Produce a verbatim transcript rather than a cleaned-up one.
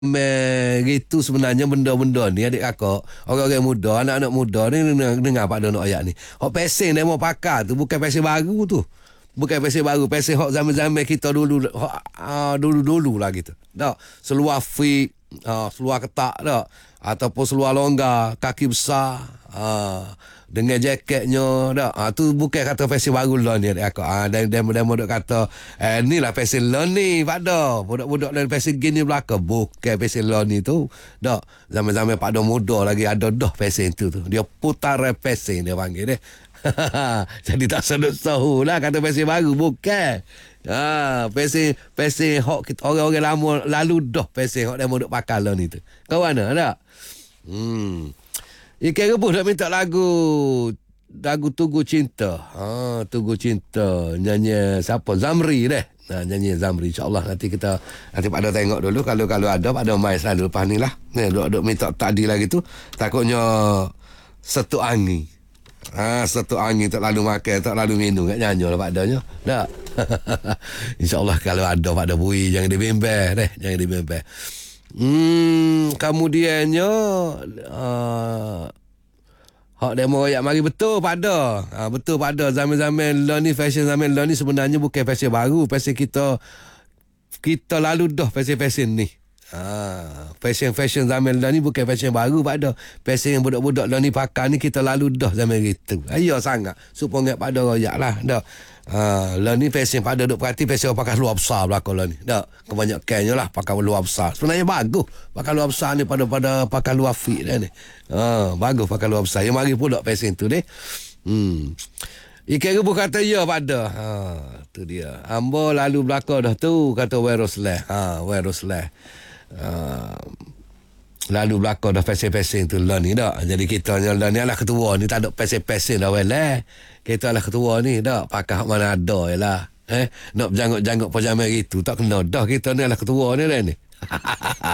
Me, gitu sebenarnya benda-benda ni adik kakak, orang-orang muda, anak-anak muda ni dengar, dengar Pak Dono ayat ni. Hok pesen dia mau pakai tu bukan pesen baru tu. Bukan pesen baru, pesen hok zaman-zaman kita dulu, hok uh, dulu-dulu lah gitu. Tak, seluar fit, uh, seluar ketak tak, ataupun seluar longgar, kaki besar, uh, dengan jaketnya dak. Ah tu bukan kata fashion baru lah ni aku. Ah dan dan demo dok kata eh ni lah fashion lah ni Pak Do. Budak-budak dan fashion gini belaka bukan fashion lah ni tu. Dak. Zaman-zaman Pak Do muda lagi ada dah fashion tu tu. Dia putar fashion dia panggil dia. Jadi tak sedut tahu lah kata fashion baru bukan. Ah, fashion fashion hok kita orang-orang lama lalu dah fashion hok demo dok pakai lah ni tu. Kau mana dak? Hmm. Ikan rebus nak minta lagu lagu Tugu Cinta. Ha, Tugu Cinta nyanyi siapa? Zamri deh. Nah, nyanyi Zamri insya-Allah nanti kita nanti Pak Do tengok dulu kalau kalau ada Pak Do mai selalu lepas ni lah. Ni duk-duk minta tadi lagi tu takutnya satu angin. Ha, satu angin tak lalu makan, tak lalu minum kat nyanyi lah Pak Do nya. Tak. Insya-Allah kalau ada Pak Do bui jangan dibimbang deh, jangan dibimbang. Hmm, kemudiannya uh, hak demo royak mari betul Pak Do. Ha, betul Pak Do, zaman-zaman lah ni fashion zaman lah ni sebenarnya bukan fashion baru, fashion kita kita lalu dah fashion-fashion ni. Ha, fashion-fashion zaman lah ni bukan fashion baru Pak Do. Fashion yang budak-budak lah ni pakai ni kita lalu dah zaman itu. Ayo sangat supaya Pak Do royak lah dah. Ha, lah ni fashion Pak Do duk perhati fashion pakai luar besar belakang lah ni. Tak, kebanyakannya lah pakai luar besar. Sebenarnya bagus pakai luar besar ni pada pada pakai luar fit dah ni. Ha, bagus pakai luar besar. Yang mari pula fashion tu deh. Hmm. Ikan rebus kata ya Pak Do. Ha, tu dia. Ambo lalu belakang dah tu kata Weroslah. Ha, Weroslah. Ha, lalu belakang dah fashion-fashion tu lah ni dah. Jadi kita lah ni adalah ketua ni tak ada fashion-fashion dah well. Kita lah ketua ni dah pakai hak mana ada jelah. Eh, nak janggut-janggut pajama gitu tak kena dah kita ni adalah ketua ni dah ni.